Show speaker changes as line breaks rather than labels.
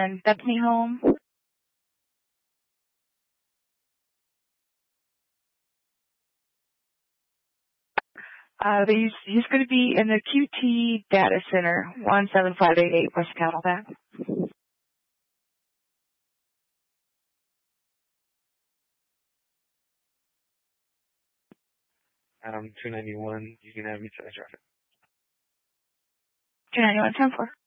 291 Bethany home. He's going to be in the QT Data Center, 17588 West Camelback.
Adam 291, you can have me to traffic.
291, 10-4.